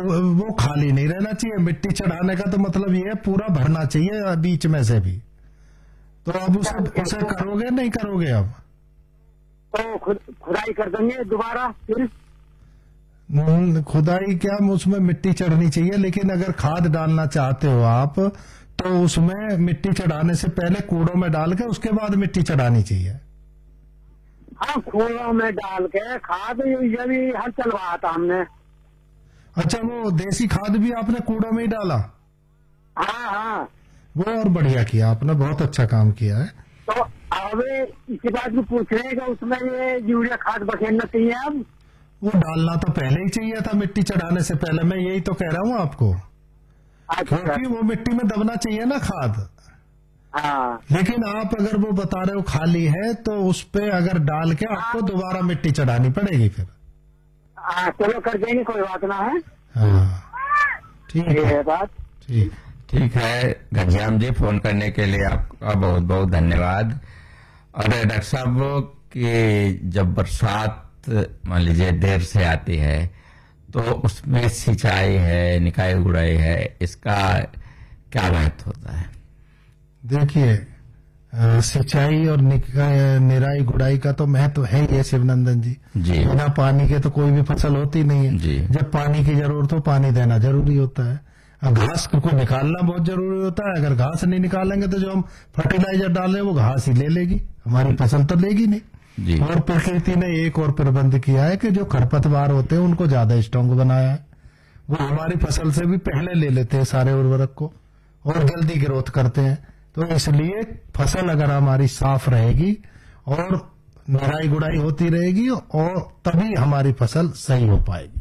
वो खाली नहीं रहना चाहिए। मिट्टी चढ़ाने का तो मतलब ये है पूरा भरना चाहिए बीच में से भी। तो अब उसे करोगे नहीं करोगे? अब तो खुदाई कर देंगे दोबारा फिर। खुदाई क्या, उसमें मिट्टी चढ़नी चाहिए, लेकिन अगर खाद डालना चाहते हो आप तो उसमें मिट्टी चढ़ाने से पहले कूड़ों में डाल के उसके बाद मिट्टी चढ़ानी चाहिए। हाँ, कूड़ों में डाल के खाद ये भी हल चलवाया था हमने। अच्छा, वो देसी खाद भी आपने कूड़ों में ही डाला? हाँ हाँ, वो और बढ़िया किया आपने, बहुत अच्छा काम किया है। तो अब इसी बात भी पूछ रहे हैं कि उसमें ये यूरिया खाद बखेरना चाहिए। अब वो डालना तो पहले ही चाहिए था, मिट्टी चढ़ाने से पहले। मैं यही तो कह रहा हूँ आपको, क्योंकि वो मिट्टी में दबना चाहिए ना खाद। हाँ, लेकिन आप अगर वो बता रहे हो खाली है तो उस पे अगर डाल के आपको दोबारा मिट्टी चढ़ानी पड़ेगी फिर। हाँ, चलो कर देंगे, कोई बात ना है। हाँ, ठीक है बात। ठीक है घनश्याम जी, फोन करने के लिए आपका बहुत बहुत धन्यवाद। और डॉक्टर साहब कि जब बरसात मान लीजिए देर से आती है तो उसमें सिंचाई है, निकाई गुड़ाई है, इसका क्या महत्व होता है? देखिए, सिंचाई और निराई गुड़ाई का तो महत्व है ही है शिवनंदन जी। बिना पानी के तो कोई भी फसल होती नहीं है जी। जब पानी की जरूरत हो, पानी देना जरूरी होता है। घास को निकालना बहुत जरूरी होता है। अगर घास नहीं निकालेंगे तो जो हम फर्टिलाइजर डाल रहे हैं वो घास ही ले लेगी, हमारी फसल तो लेगी नहीं जी। और प्रकृति ने एक और प्रबंध किया है कि जो खरपतवार होते हैं उनको ज्यादा स्ट्रांग बनाया है। वो हमारी फसल से भी पहले ले लेते हैं सारे उर्वरक को और जल्दी ग्रोथ करते हैं। तो इसलिए फसल अगर हमारी साफ रहेगी और निराई गुड़ाई होती रहेगी और तभी हमारी फसल सही हो पाएगी।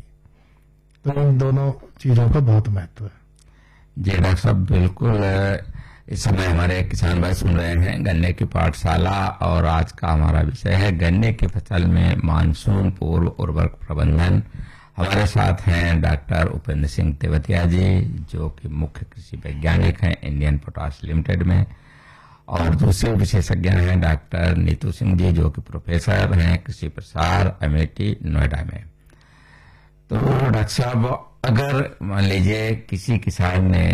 तो इन दोनों चीजों का बहुत महत्व है। जी डॉक्टर साहब, बिल्कुल। इस समय हमारे किसान भाई सुन रहे हैं गन्ने की पाठशाला और आज का हमारा विषय है गन्ने की फसल में मानसून पूर्व उर्वरक प्रबंधन। हमारे साथ हैं डॉक्टर उपेंद्र सिंह तेवतिया जी, जो कि मुख्य कृषि वैज्ञानिक हैं इंडियन पोटाश लिमिटेड में, और दूसरे विशेषज्ञ हैं डॉक्टर नीतू सिंह जी, जो कि प्रोफेसर हैं कृषि प्रसार अमेठी नोएडा में। तो डॉक्टर साहब, अगर मान लीजिए किसी किसान ने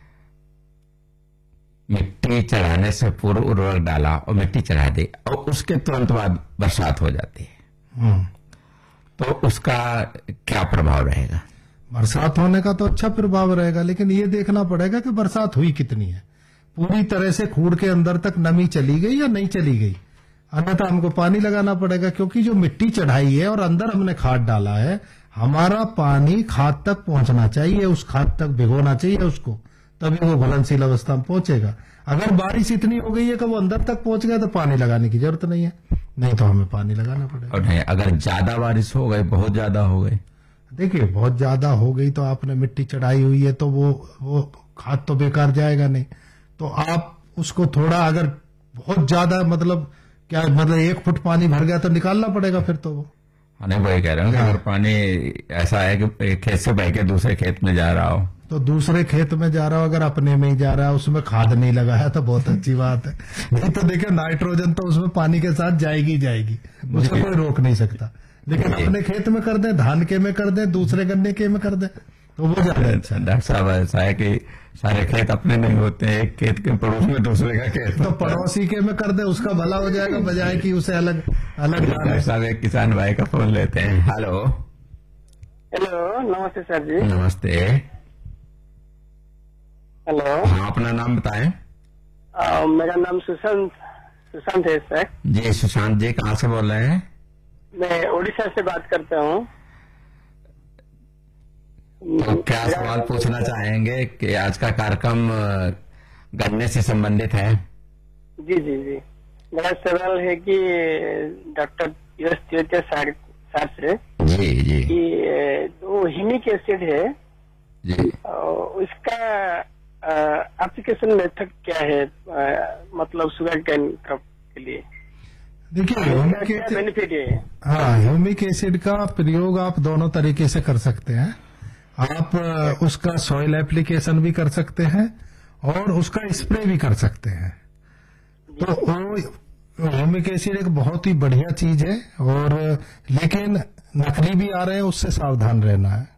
मिट्टी चढ़ाने से पूर्व उर्वरक डाला और मिट्टी चढ़ा दी और उसके तुरंत बाद बरसात हो जाती है, तो उसका क्या प्रभाव रहेगा? बरसात होने का तो अच्छा प्रभाव रहेगा, लेकिन ये देखना पड़ेगा कि बरसात हुई कितनी है, पूरी तरह से खूड़ के अंदर तक नमी चली गई या नहीं चली गई। अन्यथा हमको पानी लगाना पड़ेगा, क्योंकि जो मिट्टी चढ़ाई है और अंदर हमने खाद डाला है, हमारा पानी खाद तक पहुंचना चाहिए, उस खाद तक भिगोना चाहिए उसको, तभी वो घुलनशील अवस्था में पहुंचेगा। अगर बारिश इतनी हो गई है कि वो अंदर तक पहुंच गया तो पानी लगाने की जरूरत नहीं है, नहीं तो हमें पानी लगाना पड़ेगा। और नहीं, अगर ज्यादा बारिश हो गई, बहुत ज्यादा हो गई, देखिए बहुत ज्यादा हो गई तो आपने मिट्टी चढ़ाई हुई है तो वो खाद तो बेकार जाएगा नहीं। तो आप उसको थोड़ा, अगर बहुत ज्यादा मतलब क्या मतलब 1 फुट पानी भर गया तो निकालना पड़ेगा फिर तो वो। नहीं, वही कह रहे हूँ कि अगर पानी ऐसा है कि खेत से बह के दूसरे खेत में जा रहा हो, तो दूसरे खेत में जा रहा हो, अगर अपने में ही जा रहा है, उसमें खाद नहीं लगाया तो बहुत अच्छी बात है। नहीं तो देखिए नाइट्रोजन तो उसमें पानी के साथ जाएगी जाएगी, उसको कोई रोक नहीं सकता। लेकिन अपने खेत में कर दे, धान के में कर दे, दूसरे गन्ने के में कर दे तो वो ज्यादा अच्छा। डॉक्टर साहब, ऐसा है कि सारे खेत अपने नहीं होते हैं, एक खेत के पड़ोस में दूसरे का खेत, तो पड़ोसी के में कर दे, उसका भला हो जाएगा, बजाय कि उसे अलग अलग। डॉक्टर साहब, एक किसान भाई का फोन लेते हैं। हेलो। हेलो, नमस्ते सर जी। नमस्ते। हेलो। हाँ, अपना नाम बताएं। मेरा नाम सुशांत है सर। जी सुशांत जी, कहाँ से बोल रहे हैं? मैं उड़ीसा से बात करता हूँ। तो क्या सवाल पूछना चाहेंगे कि आज का कार्यक्रम गन्ने से संबंधित है? जी जी जी, मेरा सवाल है कि डॉक्टर यश तेवतिया सर से जी जी कि वो ह्यूमिक एसिड है जी, उसका एप्लीकेशन मेथड क्या है, मतलब शुगर कैन क्रॉप के लिए? देखिए क्या बेनिफिट है? हाँ, ह्यूमिक एसिड का प्रयोग आप दोनों तरीके से कर सकते हैं। आप उसका सॉइल एप्लीकेशन भी कर सकते हैं और उसका स्प्रे भी कर सकते हैं। तो ह्यूमिक एसिड एक बहुत ही बढ़िया चीज है, और लेकिन नकली भी आ रहे हैं, उससे सावधान रहना है।